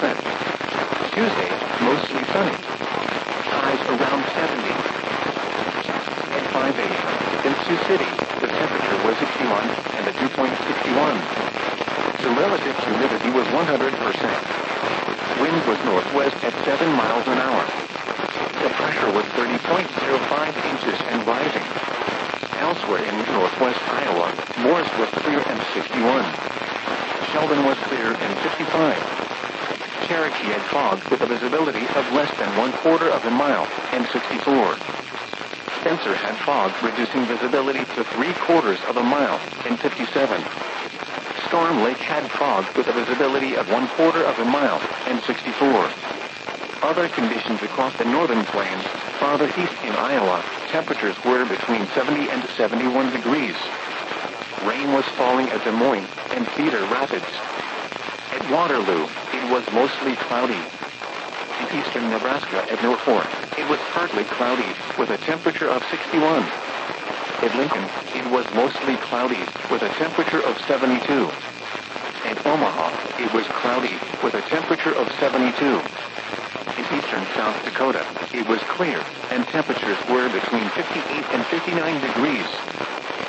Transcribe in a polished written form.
Tuesday, mostly sunny. Highs around 70. At 5 a.m. in Sioux City, the temperature was 61 and the dew point 61. The relative humidity was 100%. Wind was northwest at 7 miles an hour. The pressure was 30.05 inches and rising. Elsewhere in northwest Iowa, Morris was clear and 61. Sheldon was clear and 55. Cherokee had fog with a visibility of less than 1/4 of a mile and 64. Spencer had fog reducing visibility to 3/4 of a mile and 57. Storm Lake had fog with a visibility of 1/4 of a mile and 64. Other conditions across the northern plains, farther east in Iowa, temperatures were between 70 and 71 degrees. Rain was falling at Des Moines and Cedar Rapids. At Waterloo, it was mostly cloudy. In eastern Nebraska at Norfolk, it was partly cloudy with a temperature of 61. At Lincoln, it was mostly cloudy with a temperature of 72. At Omaha, it was cloudy with a temperature of 72. In eastern South Dakota, it was clear, and temperatures were between 58 and 59 degrees.